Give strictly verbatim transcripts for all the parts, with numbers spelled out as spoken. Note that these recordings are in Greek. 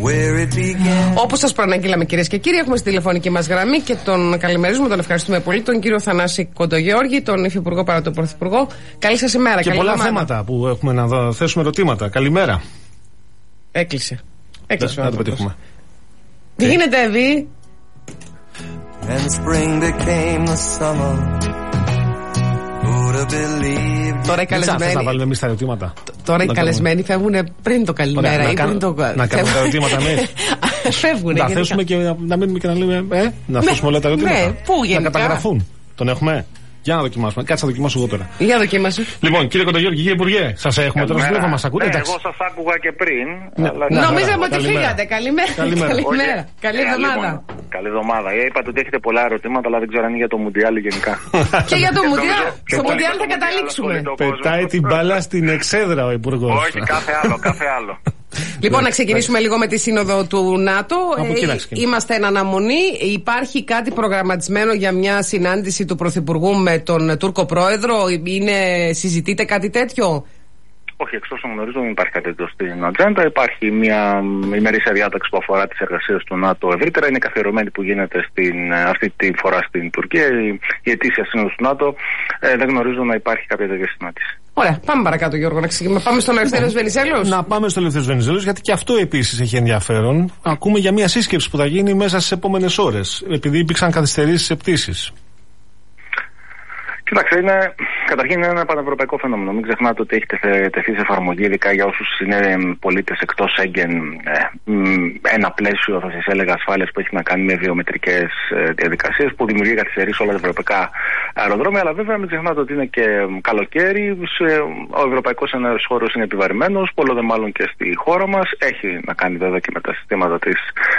Όπως σας προαναγγείλαμε, κυρίες και κύριοι, έχουμε στη τηλεφωνική μας γραμμή και τον καλημερίζουμε, τον ευχαριστούμε πολύ, τον κύριο Θανάση Κοντογιώργη, τον Υφυπουργό παρά τον Πρωθυπουργό. Καλή σας ημέρα. Και καλή πολλά εβδομάδα. θέματα που έχουμε να δω, θέσουμε ερωτήματα. Καλημέρα. Έκλεισε. Έκλεισε. Να το πετύχουμε. Τι γίνεται, Εύη? Τώρα οι καλεσμένοι. Να βάλουμε εμείς τα ερωτήματα. Τώρα οι καλεσμένοι φεύγουν πριν το καλημέρα ή πριν το. Να κάνουμε τα ερωτήματα εμείς. Φεύγουν. Να θέσουμε και να μείνουμε και να λέμε. Ε, να θέσουμε όλα τα ερωτήματα. Ναι, πού γενικά. Να καταγραφούν. Τον έχουμε. Για να δοκιμάσουμε. Κάτσε να δοκιμάσω εγώ τώρα. Για δοκιμάσου. Λοιπόν, κύριε Κοντογιώργη, κύριε Υπουργέ, σας έχουμε τώρα στο τηλέφωνο, μας ακούτε? Ναι, εγώ σας άκουγα και πριν. Ναι. Αλλά... Ναι, νομίζαμε ότι καλημέρα. φύγατε. Καλημέρα. Καλημέρα. Καλημέρα. Καλή Ε, εβδομάδα. λοιπόν, καλή εβδομάδα. Ε, είπατε ότι έχετε πολλά ερωτήματα, αλλά δεν ξέρω αν είναι για το Μουντιάλ γενικά. Και για το Μουντιάλ. Και Στο πολύ Μουντιάλ με θα το καταλήξουμε. Μουντιάλ ασχολείται ο Πετάει κόσμος. την μπάλα στην εξέδρα ο Υπουργός. Όχι, κάθε άλλο, κάθε άλλο. Λοιπόν, να ξεκινήσουμε λίγο με τη σύνοδο του ΝΑΤΟ. Από εκεί να Ε, ξεκινήσουμε. Είμαστε εν αναμονή. Υπάρχει κάτι προγραμματισμένο για μια συνάντηση του Πρωθυπουργού με τον Τούρκο Πρόεδρο? Είναι, συζητείτε κάτι τέτοιο? Όχι, εξ όσων γνωρίζω δεν υπάρχει κάτι τέτοιο στην ατζέντα. Υπάρχει μια ημερήσια διάταξη που αφορά τις εργασίες του ΝΑΤΟ ευρύτερα. Είναι καθιερωμένη που γίνεται στην, αυτή τη φορά στην Τουρκία. Η, η ετήσια σύνοδος του ΝΑΤΟ. Ε, δεν γνωρίζω να υπάρχει κάποια τέτοια συνάντηση. Ωραία, πάμε παρακάτω, Γιώργο, να ξεκινήσουμε. Πάμε στον Ελευθέριος Βενιζέλος. Να πάμε στο Ελευθέριος Βενιζέλος, γιατί και αυτό επίσης έχει ενδιαφέρον. Ακούμε για μια σύσκεψη που θα γίνει μέσα στις επόμενες ώρες, επειδή υπήρξαν καθυστερήσεις σε πτήσεις. Κοιτάξτε, είναι, καταρχήν είναι ένα πανευρωπαϊκό φαινόμενο. Μην ξεχνάτε ότι έχει τεθεί σε εφαρμογή, ειδικά για όσους είναι πολίτες εκτός Σέγγεν, ένα πλαίσιο, θα σας έλεγα, ασφάλειας που έχει να κάνει με βιομετρικές διαδικασίες που δημιουργεί καθυστερήσεις σε όλα τα ευρωπαϊκά αεροδρόμια. Αλλά βέβαια μην ξεχνάτε ότι είναι και καλοκαίρι, ο ευρωπαϊκός εναέριος χώρος είναι επιβαρημένος, πολλό δε μάλλον και στη χώρα μας. Έχει να κάνει βέβαια και με τα συστήματα της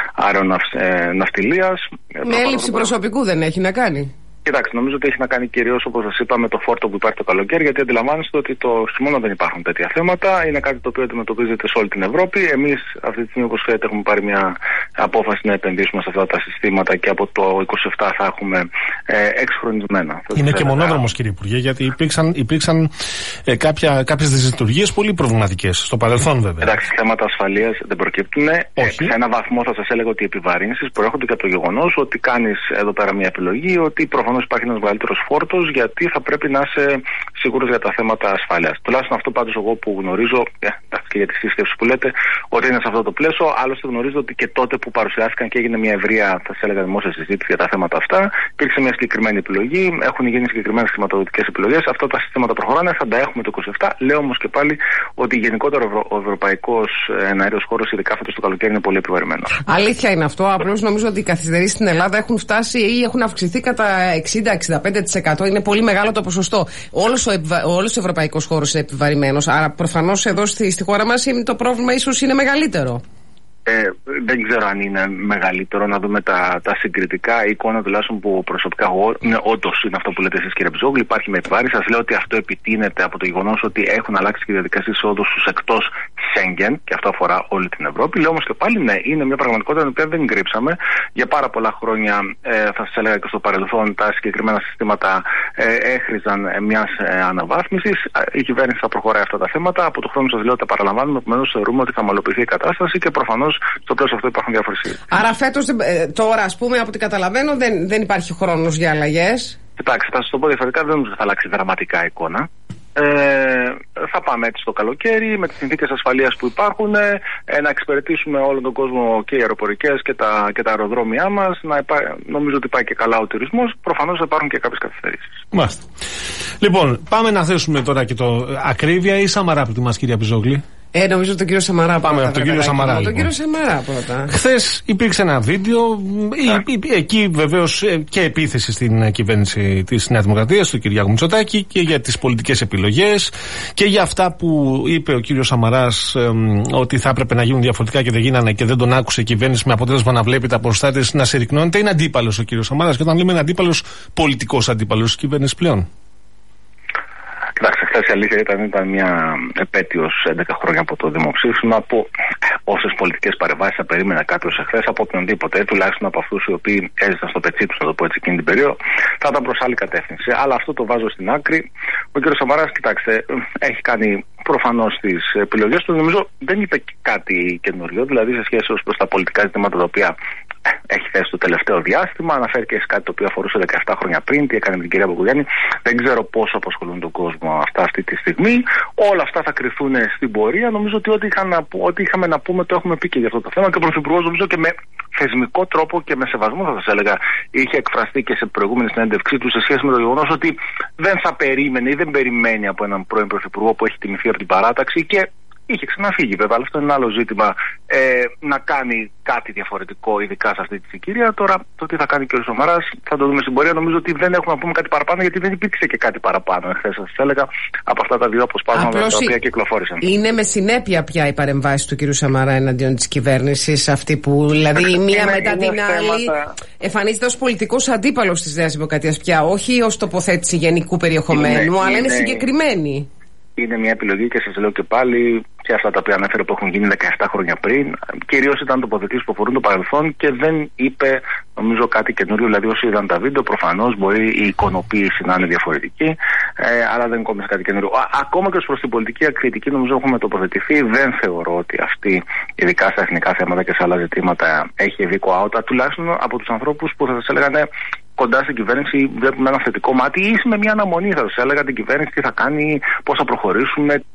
αεροναυτιλίας. Με έλλειψη προσωπικού δεν έχει να κάνει? Κοιτάξτε, νομίζω ότι έχει να κάνει κυρίως, όπως σας είπα, με το φόρτο που υπάρχει το καλοκαίρι, γιατί αντιλαμβάνεστε ότι το χειμώνα δεν υπάρχουν τέτοια θέματα. Είναι κάτι το οποίο αντιμετωπίζεται σε όλη την Ευρώπη. Εμείς, αυτή τη στιγμή, όπως ξέρετε, έχουμε πάρει μια απόφαση να επενδύσουμε σε αυτά τα συστήματα και από το είκοσι επτά θα έχουμε ε, εξχρονισμένα. Είναι και μονόδρομος, κύριε Υπουργέ, γιατί υπήρξαν, υπήρξαν ε, κάποιες δυσλειτουργίες πολύ προβληματικές στο παρελθόν, βέβαια. Εντάξει, θέματα ασφαλείας δεν προκύπτουν. Ε, σε έναν βαθμό θα σας έλεγα ότι οι επιβαρύνσεις προέρχονται και από το γεγονός ότι κάνεις εδώ πέρα μια επιλογή, ότι προφανώς υπάρχει ένας μεγαλύτερος φόρτος, γιατί θα πρέπει να είσαι σίγουρος για τα θέματα ασφάλειας. Τουλάχιστον αυτό πάντως εγώ που γνωρίζω, ε, και για τη σύσκεψη που λέτε, ότι είναι σε αυτό το πλαίσιο. Άλλωστε γνωρίζω ότι και τότε που παρουσιάστηκαν και έγινε μια ευρεία, θα σας έλεγα, δημόσια συζήτηση για τα θέματα αυτά, υπήρξε μια συγκεκριμένη επιλογή, έχουν γίνει συγκεκριμένες χρηματοδοτικές επιλογές. Αυτά τα συστήματα προχωράνε, θα τα έχουμε το είκοσι επτά. Λέω όμως και πάλι ότι γενικότερα ο ευρωπαϊκός εναέριος χώρος, ειδικά φέτος το καλοκαίρι, είναι πολύ επιβαρημένος. Αλήθεια είναι αυτό. Απλώς νομίζω ότι οι καθυστερήσεις στην Ελλάδα έχουν φτάσει ή έχουν αυξηθεί κατά εξήντα με εξήντα πέντε τοις εκατό. Είναι πολύ μεγάλο το ποσοστό. Όλος ο, ευα... Όλος ο ευρωπαϊκός χώρος είναι επιβαρημένος. Άρα προφανώς εδώ στη, στη χώρα μας το πρόβλημα ίσως είναι μεγαλύτερο. Ε, δεν ξέρω αν είναι μεγαλύτερο να δούμε τα, τα συγκριτικά. Η εικόνα τουλάχιστον που προσωπικά εγώ, ναι, όντως είναι αυτό που λέτε εσείς, κύριε Ψόγλου, υπάρχει με επιβάρηση. Σας λέω ότι αυτό επιτείνεται από το γεγονός ότι έχουν αλλάξει και οι διαδικασίες εισόδου στους εκτός Σέγγεν, και αυτό αφορά όλη την Ευρώπη. Λέω όμως και πάλι, ναι, είναι μια πραγματικότητα την οποία δεν κρύψαμε. Για πάρα πολλά χρόνια, ε, θα σας έλεγα και στο παρελθόν, τα συγκεκριμένα συστήματα ε, έχριζαν μια ε, αναβάθμιση. Η κυβέρνηση θα προχωράει αυτά τα θέματα. Από το χρόνο σας λέω τα παραλαμβάνουμε, επομένως θεωρούμε ότι θα ομαλοποιηθεί η κατάσταση και προφανώς στο πλαίσιο αυτό υπάρχουν διάφορες συζητήσεις. Άρα φέτος, ε, τώρα, ας πούμε, από ό,τι καταλαβαίνω, δεν, δεν υπάρχει χρόνος για αλλαγές. Κοιτάξτε, θα σας το πω διαφορετικά, δεν νομίζω ότι θα αλλάξει δραματικά η εικόνα. Ε, θα πάμε έτσι στο καλοκαίρι με τις συνθήκες ασφαλείας που υπάρχουν, ε, να εξυπηρετήσουμε όλο τον κόσμο και οι αεροπορικές και τα, και τα αεροδρόμια μας. Να υπά... Νομίζω ότι πάει και καλά ο τουρισμός. Προφανώς θα υπάρχουν και κάποιες καθυστερήσεις. Μάλιστα. Λοιπόν, πάμε να θέσουμε τώρα και το ακρίβεια ή Σαμαρά από τη μας, κυρία Πιζόγλη. Ε, νομίζω τον κύριο Σαμαρά. Πάμε από τον κύριο Σαμαρά. Τον Λοιπόν. κύριο Σαμαρά πρώτα. Χθες υπήρξε ένα βίντεο, η, η, εκεί βεβαίως και επίθεση στην κυβέρνηση της Νέας Δημοκρατίας, του Κυριάκου Μητσοτάκη, και για τις πολιτικές επιλογές και για αυτά που είπε ο κύριος Σαμαράς, ε, ότι θα έπρεπε να γίνουν διαφορετικά και δεν γίνανε και δεν τον άκουσε η κυβέρνηση, με αποτέλεσμα να βλέπει τα προστάτες να συρρυκνώνεται. Είναι αντίπαλος ο κύριος Σαμαράς, και όταν λέμε αντίπαλος, πολιτικός αντίπαλος της κυβέρνησης πλέον. Κοιτάξτε, χθες η αλήθεια ήταν, ήταν μια επέτειος έντεκα χρόνια από το δημοψήφισμα, που όσες πολιτικές παρεμβάσεις θα περίμενε κάποιος εχθές από οποιονδήποτε, τουλάχιστον από αυτούς οι οποίοι έζησαν στο πετσί τους, να το πω έτσι, εκείνη την περίοδο, θα ήταν προς άλλη κατεύθυνση. Αλλά αυτό το βάζω στην άκρη. Ο κ. Σαμαράς, κοιτάξτε, έχει κάνει προφανώς τις επιλογές του. Νομίζω δεν είπε κάτι καινούριο, δηλαδή σε σχέση ως προς τα πολιτικά ζητήματα τα οποία έχει θέσει το τελευταίο διάστημα. Αναφέρθηκε σε κάτι το οποίο αφορούσε δεκαεπτά χρόνια πριν, τι έκανε με την κυρία Μπακογιάννη. Δεν ξέρω πόσο απασχολούν τον κόσμο αυτά αυτή τη στιγμή. Όλα αυτά θα κρυθούν στην πορεία. Νομίζω ότι ό,τι, είχα να, ό,τι είχαμε να πούμε το έχουμε πει και για αυτό το θέμα. Και ο Πρωθυπουργός, νομίζω και με θεσμικό τρόπο και με σεβασμό, θα σας έλεγα, είχε εκφραστεί και σε προηγούμενη συνέντευξή του σε σχέση με το γεγονός ότι δεν θα περίμενε ή δεν περιμένει από έναν πρώην Πρωθυπουργό που έχει τιμηθεί από την παράταξη και είχε ξαναφύγει, βέβαια, αλλά αυτό είναι ένα άλλο ζήτημα, ε, να κάνει κάτι διαφορετικό, ειδικά σε αυτή τη συγκυρία. Τώρα, το τι θα κάνει και ο Σαμαράς θα το δούμε στην πορεία. Νομίζω ότι δεν έχουμε να πούμε κάτι παραπάνω, γιατί δεν υπήρξε και κάτι παραπάνω εχθές, σας έλεγα, από αυτά τα δύο αποσπάσματα τα οποία κυκλοφόρησαν. Είναι με συνέπεια πια η παρεμβάση του κ. Σαμαρά εναντίον της κυβέρνησης, αυτή που δηλαδή η μία μετά την άλλη εμφανίζεται ως πολιτικός αντίπαλος της Νέας Δημοκρατίας πια, όχι ως τοποθέτηση γενικού περιεχομένου, αλλά είναι συγκεκριμένη. Είναι μια επιλογή και σας λέω και πάλι, και αυτά τα οποία ανέφερε που έχουν γίνει δεκαεπτά χρόνια πριν, κυρίως ήταν τοποθετήσεις που αφορούν το παρελθόν και δεν είπε, νομίζω, κάτι καινούριο. Δηλαδή, όσοι είδαν τα βίντεο, προφανώς μπορεί η εικονοποίηση να είναι διαφορετική, ε, αλλά δεν κόμισε κάτι καινούριο. Α, ακόμα και ως προς την πολιτική ακριτική, νομίζω έχουμε τοποθετηθεί. Δεν θεωρώ ότι αυτή, ειδικά στα εθνικά θέματα και σε άλλα ζητήματα, έχει ευήκο άοτα, τουλάχιστον από τους ανθρώπους που θα σας έλεγαν κοντά στην κυβέρνηση, βλέπουμε ένα θετικό μάτι ή με μια αναμονή, θα σας έλεγα, την κυβέρνηση τι θα κάνει, πώς θα προχωρήσουμε,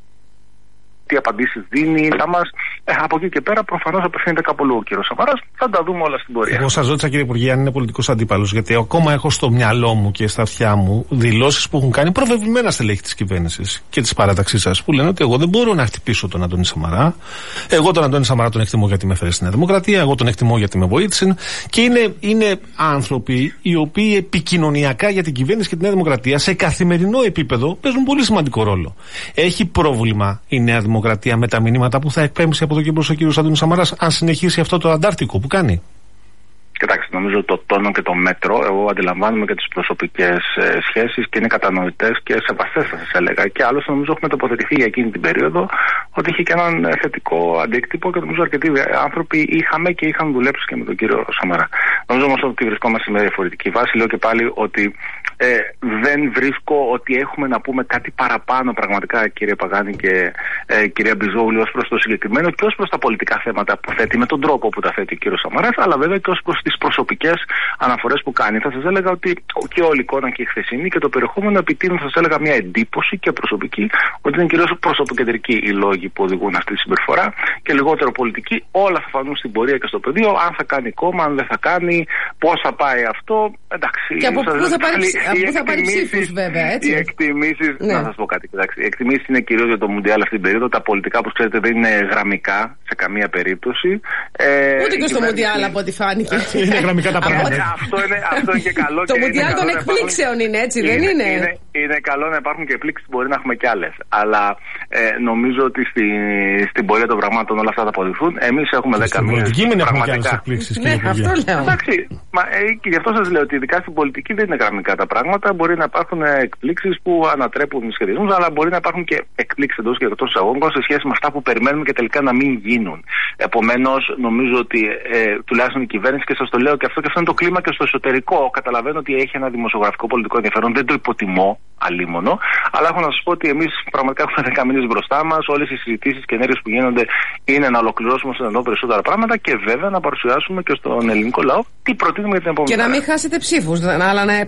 τι απαντήσεις δίνει. Θα μας, ε, από εκεί και πέρα προφανώς απευθύνεται κάπου λόγο ο κύριος Σαμαράς. Θα τα δούμε όλα στην πορεία. Εγώ σας ρώτησα, κύριε Υπουργέ, αν είναι πολιτικός αντίπαλος, γιατί ακόμα έχω στο μυαλό μου και στα αυτιά μου δηλώσεις που έχουν κάνει προβεβλημένα στελέχη της κυβέρνησης και της παράταξής σας, που λένε ότι εγώ δεν μπορώ να χτυπήσω τον Αντώνη Σαμαρά. Εγώ τον Αντώνη Σαμαρά τον εκτιμώ γιατί με έφερε στη Νέα Δημοκρατία. Εγώ τον εκτιμώ γιατί με βοήθησε. Και είναι, είναι άνθρωποι οι οποίοι επικοινωνιακά για την κυβέρνηση και τη Νέα Δημοκρατία σε καθημερινό επίπεδο παίζουν πολύ σημαντικό ρόλο. Έχει πρόβλημα η Νέα Δημοκρατία Δημοκρατία με τα μηνύματα που θα εκπέμψει από εδώ και μπρος ο κύριος Αντώνης Σαμαράς, αν συνεχίσει αυτό το αντάρτικο που κάνει? Κοιτάξτε, νομίζω το τόνο και το μέτρο, εγώ αντιλαμβάνομαι και τις προσωπικές ε, σχέσεις και είναι κατανοητές και σεβαστές, θα σας έλεγα. Και άλλωστε νομίζω έχουμε τοποθετηθεί για εκείνη την περίοδο ότι είχε και έναν θετικό αντίκτυπο και νομίζω αρκετοί άνθρωποι είχαμε και είχαν δουλέψει και με τον κύριο Σαμαρά. Νομίζω όμως ότι βρισκόμαστε σε μια διαφορετική βάση. Λέω και πάλι ότι ε, δεν βρίσκω ότι έχουμε να πούμε κάτι παραπάνω πραγματικά, κύριε Παγάνη και ε, κυρία Μπιζόγλου, ως προς το συγκεκριμένο και ως προς τα πολιτικά θέματα που θέτει, με τον τρόπο που τα θέτει ο κύριος Σαμαράς, αλλά βέβαια και ως προς τις προσωπικές αναφορές που κάνει. Θα σας έλεγα ότι και όλη η εικόνα και η χθεσινή και το περιεχόμενο επιτείνουν, θα σας έλεγα, μια εντύπωση και προσωπική ότι είναι κυρίως προσωποκεντρικοί οι λόγοι που οδηγούν αυτή τη συμπεριφορά και λιγότερο πολιτική. Όλα θα φανούν στην πορεία και στο πεδίο. Αν θα κάνει κόμμα, αν δεν θα κάνει, πώς θα πάει αυτό. Εντάξει. Και από πού θα πάρει, θα πάρει ψήφους, βέβαια. Έτσι. Οι εκτιμήσεις. Ναι. Να σας πω κάτι. Εντάξει. Οι εκτιμήσεις είναι κυρίως για το Μουντιάλ αυτή την περίοδο. Τα πολιτικά, όπως ξέρετε, δεν είναι γραμμικά σε καμία περίπτωση. Ε, Ούτε και στο Μουντιάλ, από ό,τι φάνηκε. Είναι γραμμικά τα πράγματα. Αυτό είναι, αυτό είναι και καλό. Το Μουντιάλ των εκπλήξεων είναι, έτσι, δεν είναι? Είναι, είναι καλό να υπάρχουν και εκπλήξεις, μπορεί να έχουμε κι άλλες. Αλλά ε, νομίζω ότι στη, στην πορεία των πραγμάτων όλα αυτά θα αποδειχθούν. Εμείς έχουμε δέκα μήνες. Στην πολιτική μην έχουμε κι άλλες εκπλήξεις. Ναι, αυτό λέω. Εντάξει, μα, ε, και γι' αυτό σας λέω ότι ειδικά στην πολιτική δεν είναι γραμμικά τα πράγματα. Μπορεί να υπάρχουν εκπλήξεις που ανατρέπουν σχεδιασμούς, αλλά μπορεί να υπάρχουν και εκπλήξεις εντός και εκτός εισαγωγικών σε σχέση με αυτά που περιμένουμε και τελικά να μην γίνουν. Επομένως, νομίζω ότι ε, τουλάχιστον η κυβέρνηση, και σας το λέω και αυτό, και αυτό είναι το κλίμα και στο εσωτερικό. Καταλαβαίνω ότι έχει ένα δημοσιογραφικό πολιτικό ενδιαφέρον, δεν το υποτιμώ αλίμονο, αλλά έχω να σας πω ότι εμείς πραγματικά έχουμε δέκα μήνες μπροστά μας. Όλες οι συζητήσεις και ενέργειες που γίνονται είναι να ολοκληρώσουμε στον εδώ περισσότερα πράγματα και βέβαια να παρουσιάσουμε και στον ελληνικό λαό τι προτείνουμε για την επόμενη. Και να μην χάσετε ψήφους, αλλά να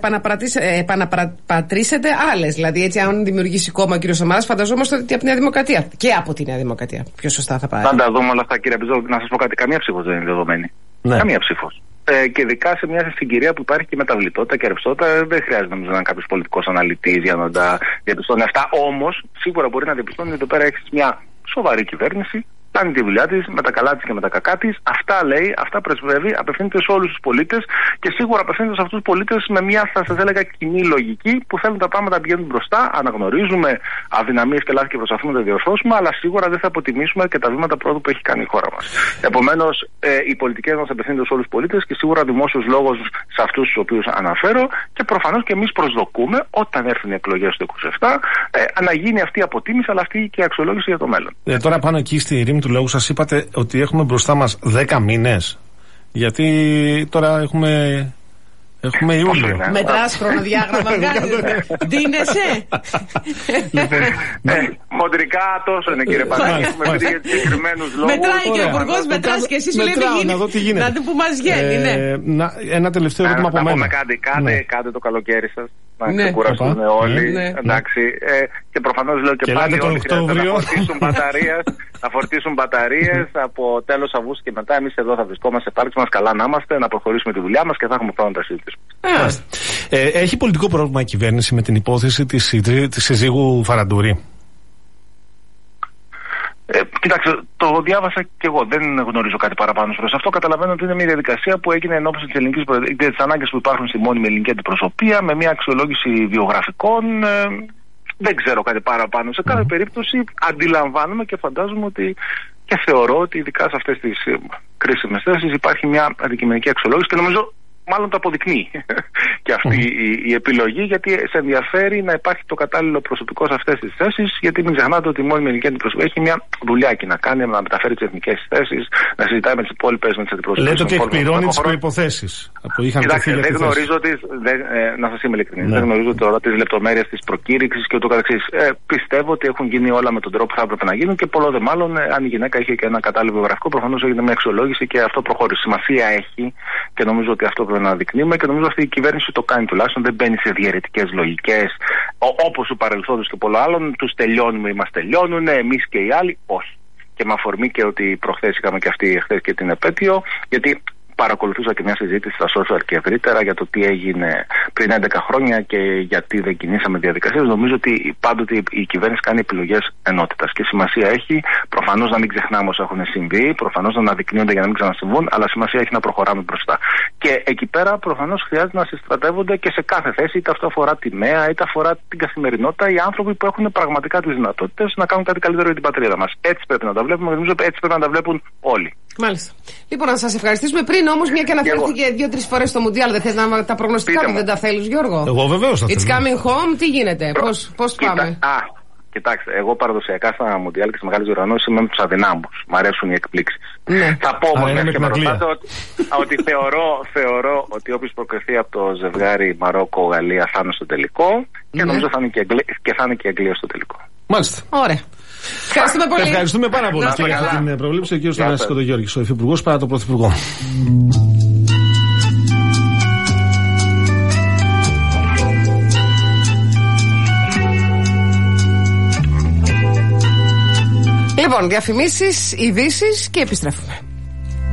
επαναπατρίσετε άλλες. Δηλαδή, έτσι, αν δημιουργήσει κόμμα ο κ. Σαμαράς, φανταζόμαστε ότι από τη Νέα Δημοκρατία και από τη Νέα Δημοκρατία πιο σωστά θα πάει. Θα τα δούμε όλα αυτά, κύριε Μπιζό. Να σας πω κάτι, καμία ψήφος δεν είναι δεδομένη. Ναι. Καμία ψήφος. Ε, και ειδικά σε μια συγκυρία που υπάρχει και μεταβλητότητα και ρευστότητα, δεν χρειάζεται νομίζω να είναι κάποιο πολιτικό αναλυτή για να τα διαπιστώνει αυτά. Όμως, σίγουρα μπορεί να διαπιστώνει ότι εδώ πέρα έχει μια σοβαρή κυβέρνηση, κάνει τη δουλειά της με τα καλά της και με τα κακά της. Αυτά λέει, αυτά πρεσβεύει, απευθύνεται σε όλους τους πολίτες και σίγουρα απευθύνεται σε αυτούς τους πολίτες με μια, θα σας έλεγα, κοινή λογική που θέλουν τα πράγματα να πηγαίνουν μπροστά. Αναγνωρίζουμε αδυναμίες και λάθη και προσπαθούμε να τα διορθώσουμε, αλλά σίγουρα δεν θα αποτιμήσουμε και τα βήματα πρόοδου που έχει κάνει η χώρα μας. Επομένως, ε, οι πολιτικές μας απευθύνονται σε όλους τους πολίτες και σίγουρα δημόσιος λόγος σε αυτούς τους οποίους αναφέρω και προφανώς και εμείς προσδοκούμε όταν έρθουν οι εκλογές του είκοσι επτά ε, να γίνει αυτή η αποτίμηση, αλλά αυτή και η αξιολόγηση για το μέλλον. Ε, τώρα πάνω εκεί στη ρήμη του λόγου σας είπατε ότι έχουμε μπροστά μας δέκα μήνες. Γιατί τώρα έχουμε Έχουμε Ιούλιο. Μετράς χρονοδιάγραμμα, βγάζεις. Ντύνεσαι. Χοντρικά τόσο είναι, κύριε Παναγιώτη. Έχουμε πει για συγκεκριμένους λόγους. Μετράει και ο Υπουργός, μετράς και εσύ σου λέει τι γίνεται. Να δει που μας βγαίνει, ναι. Ένα τελευταίο ερώτημα από μένα. Κάντε το καλοκαίρι σας. Να ξεκουραστούν όλοι. Εντάξει. Και προφανώς λέω και πάλι όλοι χρειάζεται να φορτίσουν μπαταρίες. Να φορτίσουν μπαταρίες από τέλος Αυγούστου και μετά. Εμείς εδώ θα βρισκόμαστε πάλι μας, καλά να είμαστε, να προχωρήσουμε τη δουλειά μας και θα έχουμε χρόνο να τα συζητήσουμε. Ε, έχει πολιτικό πρόβλημα η κυβέρνηση με την υπόθεση της, της συζύγου Φαραντούρη? Ε, κοιτάξτε, το διάβασα και εγώ. Δεν γνωρίζω κάτι παραπάνω προς αυτό. Καταλαβαίνω ότι είναι μια διαδικασία που έγινε ενώπιση της ελληνικής προεδρίας, τις ανάγκες που υπάρχουν στη μόνιμη ελληνική αντιπροσωπεία, με μια αξιολόγηση βιογραφικών. Ε, δεν ξέρω κάτι παραπάνω. Σε κάθε mm. περίπτωση αντιλαμβάνομαι και φαντάζομαι ότι και θεωρώ ότι ειδικά σε αυτές τις κρίσιμες θέσεις υπάρχει μια αντικειμενική αξιολόγηση και νομίζω μάλλον το αποδεικνύει και αυτή mm. η, η επιλογή, γιατί σε ενδιαφέρει να υπάρχει το κατάλληλο προσωπικό σε αυτές τις θέσεις, γιατί μην ξεχνάτε ότι η μόνιμη ελληνική αντιπροσωπεία έχει μια δουλειάκι να κάνει, να μεταφέρει τις εθνικές θέσεις, να συζητάει με τις υπόλοιπες, με τις αντιπροσωπείες. Λέτε ότι εκπληρώνει τις προϋποθέσεις. Κοιτάξτε, δεν γνωρίζω τις, δεν, ε, να σας είμαι ειλικρινής, ναι. δεν γνωρίζω τώρα τις λεπτομέρειες της προκήρυξης και ούτω καθεξής. Ε, πιστεύω ότι έχουν γίνει όλα με τον τρόπο που θα έπρεπε να γίνουν και πολλό δε μάλλον ε, αν η γυναίκα είχε και ένα κατάλληλο βιογραφικό, προφανώς έγινε μια αξιολόγηση και αυτό προχώρησε. Σημασία έχει και νομίζω ότι αυτό πρέπει να δεικνύουμε και νομίζω αυτή η κυβέρνηση το κάνει τουλάχιστον. Δεν μπαίνει σε διαιρετικές λογικές όπως του παρελθόντος και πολλών άλλων. Τους τελειώνουμε ή μας τελειώνουν, εμείς και οι άλλοι. Όχι. Και με αφορμή και ότι προχθές είχαμε και αυτή χθες και την επέτειο, γιατί παρακολουθούσα και μια συζήτηση στα social και ευρύτερα για το τι έγινε πριν έντεκα χρόνια και γιατί δεν κινήσαμε διαδικασίες. Νομίζω ότι πάντοτε η κυβέρνηση κάνει επιλογές ενότητας και σημασία έχει προφανώς να μην ξεχνάμε όσα έχουν συμβεί, προφανώς να αναδεικνύονται για να μην ξανασυμβούν, αλλά σημασία έχει να προχωράμε μπροστά. Και εκεί πέρα προφανώς χρειάζεται να συστρατεύονται και σε κάθε θέση, είτε αυτό αφορά τη ΜΕΑ, είτε αφορά την καθημερινότητα, οι άνθρωποι που έχουν πραγματικά τις δυνατότητες να κάνουν κάτι καλύτερο για την πατρίδα μας. Έτσι πρέπει να τα βλέπουμε, νομίζω έτσι πρέπει να τα βλέπουν όλοι. Μάλιστα. Λοιπόν, να σας ευχαριστήσουμε. Πριν όμως, μια και αναφέρθηκε δύο-τρεις φορές στο Μουντιάλ, δεν θες να τα προγνωστικά μου, δεν τα θέλεις, Γιώργο? Εγώ βεβαίως θα θέλω. It's coming home, τι γίνεται, Προ... πώς, πώς Κοίτα, πάμε? Α, κοιτάξτε, εγώ παραδοσιακά στα Μουντιάλ και στις μεγάλες διοργανώσεις είμαι με τους αδυνάμους. Μ' αρέσουν οι εκπλήξεις. Ναι. Θα πω όμως, και με ρωτάτε, ότι, ότι θεωρώ, θεωρώ ότι όποιος προκριθεί από το ζευγάρι Μαρόκο-Γαλλία θα είναι στο τελικό και νομίζω θα είναι και, Αγγλία, και θα είναι και η Αγγλία στο τελικό. Μάλιστα. Ωραία. Ευχαριστούμε πολύ. Ευχαριστούμε πάρα πολύ και για την προβλήψη. Ο κύριος Θανάσης Κοντογιώργης, ο Υφυπουργός παρά τον Πρωθυπουργό. Λοιπόν, διαφημίσεις, ειδήσεις και επιστρέφουμε.